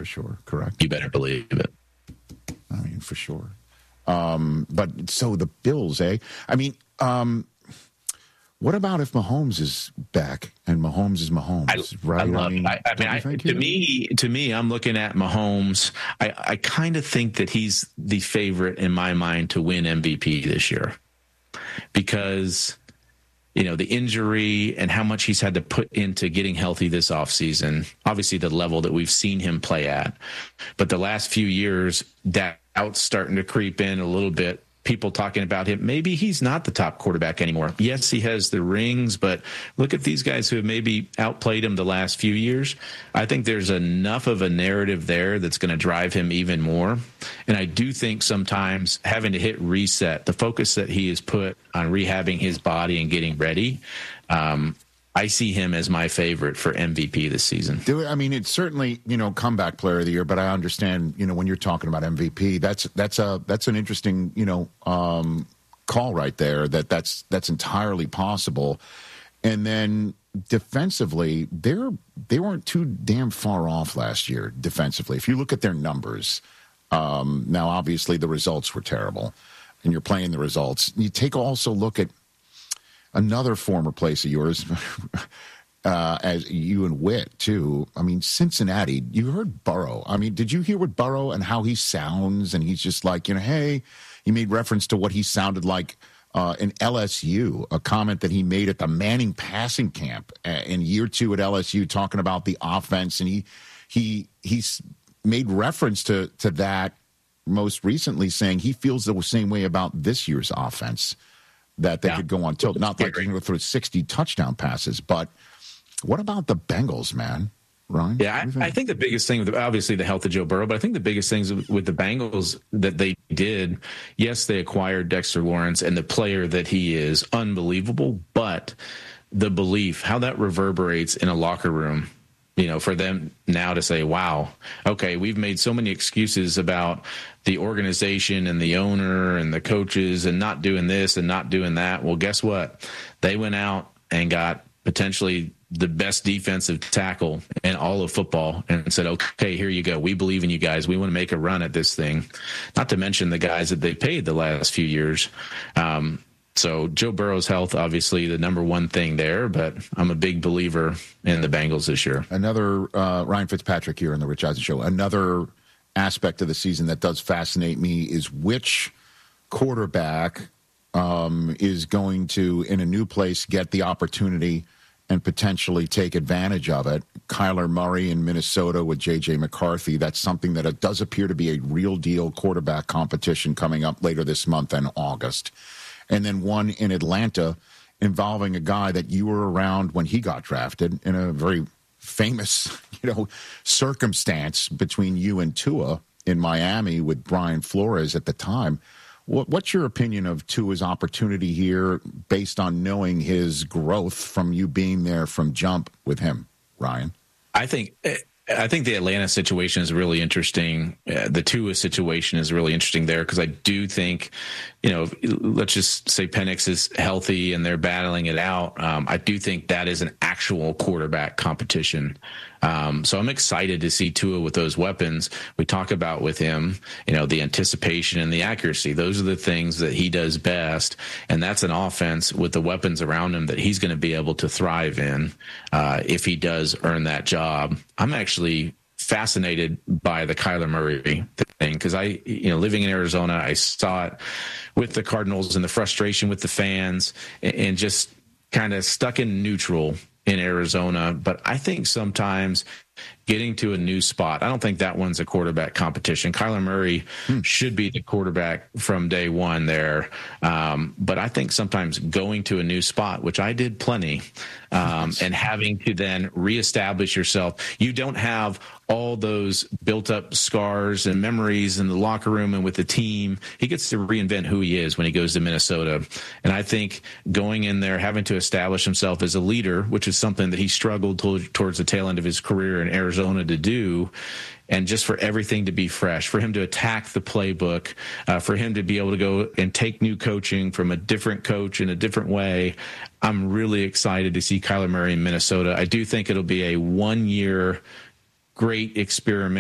for sure. Correct. You better believe it. I mean, for sure. But so the Bills, eh? I mean, what about if Mahomes is back and Mahomes is Mahomes? Right? To me, I'm looking at Mahomes. I kind of think that he's the favorite in my mind to win MVP this year because, the injury and how much he's had to put into getting healthy this offseason, obviously the level that we've seen him play at. But the last few years, doubt's starting to creep in a little bit. People talking about him. Maybe he's not the top quarterback anymore. Yes, he has the rings, but look at these guys who have maybe outplayed him the last few years. I think there's enough of a narrative there that's going to drive him even more. And I do think sometimes having to hit reset, the focus that he has put on rehabbing his body and getting ready, I see him as my favorite for MVP this season. I mean, it's certainly, comeback player of the year, but I understand, when you're talking about MVP, that's an interesting, call right there that's entirely possible. And then defensively, they weren't too damn far off last year defensively. If you look at their numbers, now obviously the results were terrible and you're playing the results. You also look at another former place of yours, as you and Witt, too. I mean, Cincinnati, you heard Burrow. I mean, did you hear what Burrow and how he sounds? And he's just like, hey, he made reference to what he sounded like in LSU, a comment that he made at the Manning passing camp in year 2 at LSU, talking about the offense. And he's made reference to that most recently, saying he feels the same way about this year's offense, that they could go on tilt. Not like they're going to throw 60 touchdown passes, but what about the Bengals, man? Ryan? Yeah, I think the biggest thing, obviously the health of Joe Burrow, but I think the biggest things with the Bengals that they did, yes, they acquired Dexter Lawrence, and the player that he is, unbelievable, but the belief, how that reverberates in a locker room, for them now to say, wow, okay, we've made so many excuses about the organization and the owner and the coaches and not doing this and not doing that. Well, guess what? They went out and got potentially the best defensive tackle in all of football and said, okay, here you go. We believe in you guys. We want to make a run at this thing. Not to mention the guys that they paid the last few years. So Joe Burrow's health, obviously the number one thing there, but I'm a big believer in the Bengals this year. Another Ryan Fitzpatrick here on the Rich Eisen Show. Another aspect of the season that does fascinate me is which quarterback is going to, in a new place, get the opportunity and potentially take advantage of it. Kyler Murray in Minnesota with J.J. McCarthy. That's something that it does appear to be a real deal quarterback competition coming up later this month in August. And then one in Atlanta involving a guy that you were around when he got drafted in a very famous, circumstance between you and Tua in Miami with Brian Flores at the time. What's your opinion of Tua's opportunity here based on knowing his growth from you being there from jump with him, Ryan? I think the Atlanta situation is really interesting. The Tua situation is really interesting there because I do think, let's just say Penix is healthy and they're battling it out. I do think that is an actual quarterback competition. So I'm excited to see Tua with those weapons. We talk about with him, the anticipation and the accuracy. Those are the things that he does best. And that's an offense with the weapons around him that he's going to be able to thrive in if he does earn that job. I'm actually fascinated by the Kyler Murray thing because living in Arizona, I saw it with the Cardinals and the frustration with the fans and just kind of stuck in neutral in Arizona. But I think sometimes getting to a new spot, I don't think that one's a quarterback competition. Kyler Murray should be the quarterback from day one there. But I think sometimes going to a new spot, which I did plenty, and having to then reestablish yourself, you don't have all those built up scars and memories in the locker room and with the team. He gets to reinvent who he is when he goes to Minnesota. And I think going in there, having to establish himself as a leader, which is something that he struggled towards the tail end of his career in Arizona to do, and just for everything to be fresh, for him to attack the playbook, for him to be able to go and take new coaching from a different coach in a different way. I'm really excited to see Kyler Murray in Minnesota. I do think it'll be a 1-year great experiment.